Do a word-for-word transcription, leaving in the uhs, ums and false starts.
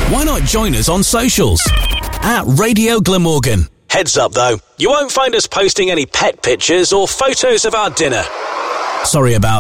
Why not join us on socials? At Radio Glamorgan. Heads up though, you won't find us posting any pet pictures or photos of our dinner. Sorry about